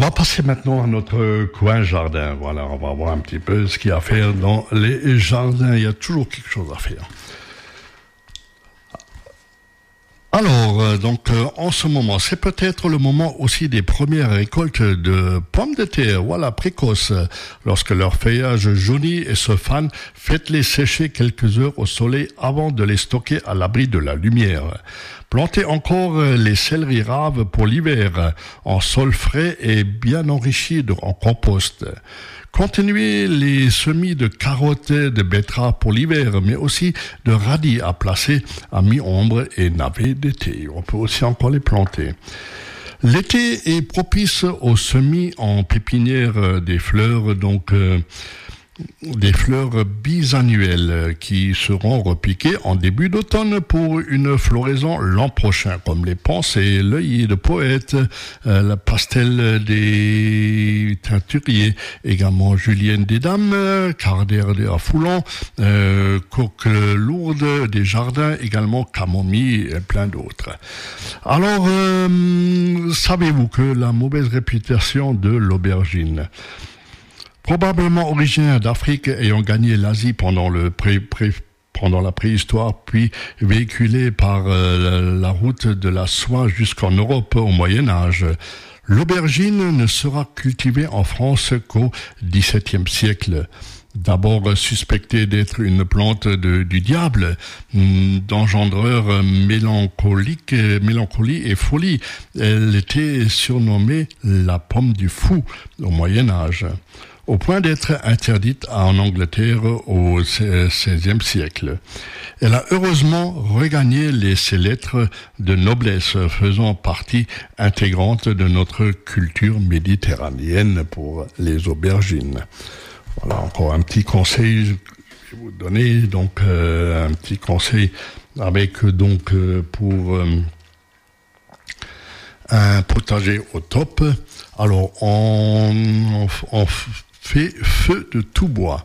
va passer maintenant à notre coin jardin. Voilà, on va voir un petit peu ce qu'il y a à faire dans les jardins. Il y a toujours quelque chose à faire. Alors, en ce moment, c'est peut-être le moment aussi des premières récoltes de pommes de terre, voilà, précoces. Lorsque leur feuillage jaunit et se fane, faites-les sécher quelques heures au soleil avant de les stocker à l'abri de la lumière. Plantez encore les céleris raves pour l'hiver, en sol frais et bien enrichi en compost. Continuez les semis de carottes, de betteraves pour l'hiver, mais aussi de radis à placer à mi-ombre et navets d'été. On peut aussi encore les planter. L'été est propice aux semis en pépinière des fleurs, des fleurs bisannuelles qui seront repiquées en début d'automne pour une floraison l'an prochain, comme les pensées, l'œillet de poète, la pastel des teinturiers, également julienne des dames, cardère des affoulants, coque lourde des jardins, également camomille et plein d'autres. Alors, savez-vous que la mauvaise réputation de l'aubergine, probablement originaire d'Afrique, ayant gagné l'Asie pendant la préhistoire, puis véhiculée par la route de la soie jusqu'en Europe au Moyen-Âge, l'aubergine ne sera cultivée en France qu'au XVIIe siècle. D'abord suspectée d'être une plante du diable, d'engendreur mélancolie et folie, elle était surnommée la pomme du fou au Moyen-Âge, au point d'être interdite en Angleterre au XVIe siècle. Elle a heureusement regagné ses lettres de noblesse, faisant partie intégrante de notre culture méditerranéenne pour les aubergines. Voilà, encore un petit conseil, je vais vous donner un petit conseil avec pour un potager au top. Alors, on fait feu de tout bois.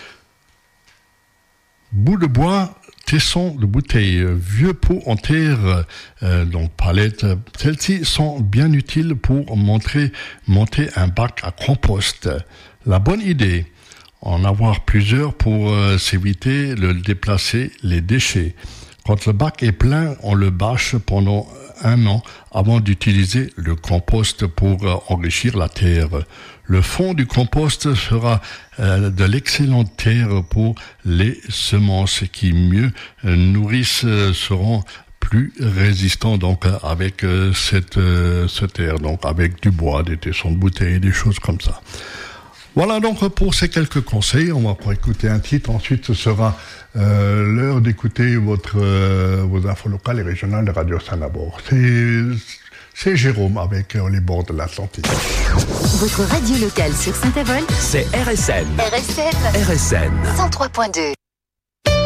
Bout de bois, tessons de bouteilles, vieux pots en terre, palettes. Celles-ci sont bien utiles pour monter un bac à compost. La bonne idée, en avoir plusieurs pour s'éviter de déplacer les déchets. Quand le bac est plein, on le bâche pendant 1 an avant d'utiliser le compost pour enrichir la terre. Le fond du compost sera de l'excellente terre pour les semences qui mieux nourrissent, seront plus résistants avec cette terre, avec du bois, des tessons de bouteilles, des choses comme ça. Voilà pour ces quelques conseils. On va pas écouter un titre. Ensuite, ce sera l'heure d'écouter vos infos locales et régionales de Radio Saint-Nabor. C'est Jérôme avec les bords de l'Atlantique. Votre radio locale sur Saint-Avold, c'est RSN. RSN 103.2.